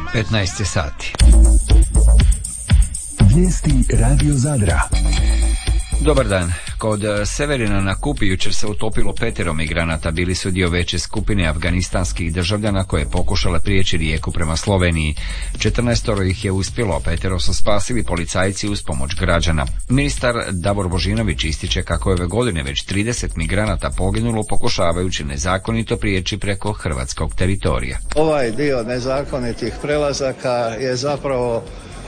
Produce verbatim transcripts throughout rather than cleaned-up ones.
petnaest sati. Vijesti Radio Zadra. Dobar dan. Kod Severina na Kupi jučer se utopilo petero migranata, bili su dio veće skupine afganistanskih državljana koje pokušale prijeći rijeku prema Sloveniji. četrnaestoro ih je uspjelo, petero su spasili policajci uz pomoć građana. Ministar Davor Božinović ističe kako je ove godine već trideset migranata poginulo pokušavajući nezakonito prijeći preko hrvatskog teritorija. Ovaj dio nezakonitih prelazaka je zapravo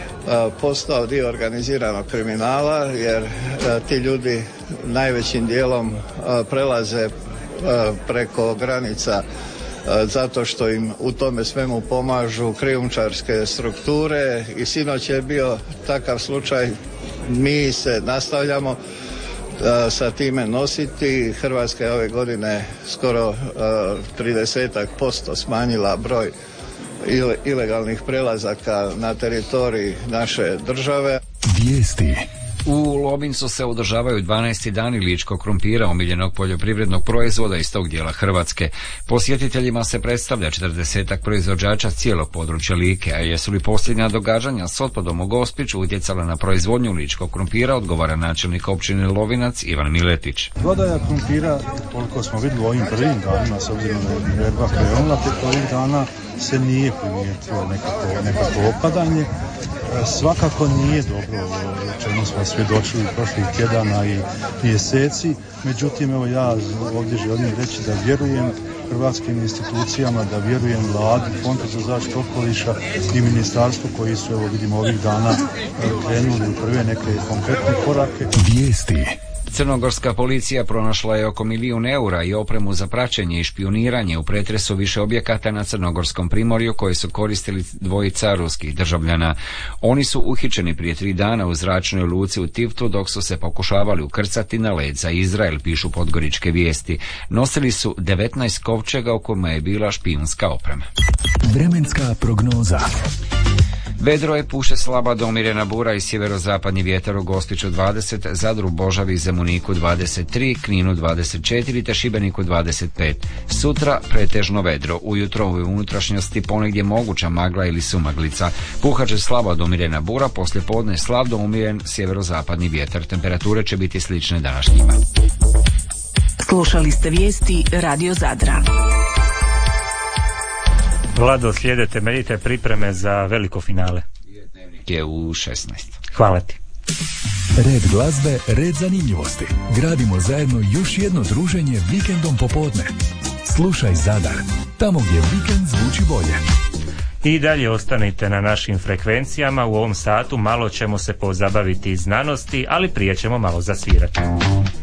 postao dio organiziranog kriminala, jer ti ljudi najvećim dijelom prelaze preko granica zato što im u tome svemu pomažu krijumčarske strukture i sinoć je bio takav slučaj. Mi se nastavljamo sa time nositi. Hrvatska je ove godine skoro tridesetak posto smanjila broj ilegalnih prelazaka na teritoriji naše države. Vijesti. U Lobincu se održavaju dvanaesti dani ličkog krumpira, omiljenog poljoprivrednog proizvoda iz tog dijela Hrvatske. Posjetiteljima se predstavlja četrdesetak proizvođača cijelog područja Like, a jesu li posljednja događanja s otpadom u Gospiću utjecala na proizvodnju ličkog krumpira, odgovara načelnik općine Lovinac Ivan Miletić. Prodaja krumpira, koliko smo vidjeli ovim prvim danima, s obzirom da je berba krenula, tek ovih dana se nije primijetilo nekako, nekako opadanje. Svakako nije dobro, o čemu smo svjedočili prošlih tjedana i mjeseci, međutim evo ja ovdje želim reći da vjerujem hrvatskim institucijama, da vjerujem Vladi, Fondu za zaštitu okoliša i ministarstvu koji su, evo vidimo, ovih dana krenuli u prve neke konkretne korake. Vijesti. Crnogorska policija pronašla je oko milijun eura i opremu za praćenje i špijuniranje u pretresu više objekata na Crnogorskom primorju koje su koristili dvojica ruskih državljana. Oni su uhićeni prije tri dana u zračnoj luci u Tivtu dok su se pokušavali ukrcati na let za Izrael, pišu podgoričke vijesti. Nosili su devetnaest kovčega u kojima je bila špijunska oprema. Vremenska prognoza. Vedro je, puše slaba do umjerena bura i sjeverozapadni vjetar u Gospiću dvadeset, Zadru, Božavi i Zemuniku dvadeset tri, Kninu dvadeset četiri te Šibeniku dvadeset pet. Sutra pretežno vedro, ujutro u unutrašnjosti ponegdje moguća magla ili sumaglica. Puhat će slaba do umjerena bura, poslije podne slab do umjeren sjeverozapadni vjetar. Temperature će biti slične današnjima. Slušali ste vijesti Radio Zadra. Vlado, slijede temeljite pripreme za veliko finale. Je u šesnaest. Hvala ti. Red glazbe, red zanimljivosti. Gradimo zajedno još jedno druženje vikendom popodne. Slušaj Zadar, tamo gdje vikend zvuči bolje. I dalje ostanite na našim frekvencijama. U ovom satu malo ćemo se pozabaviti znanosti, ali prije ćemo malo zasvirati.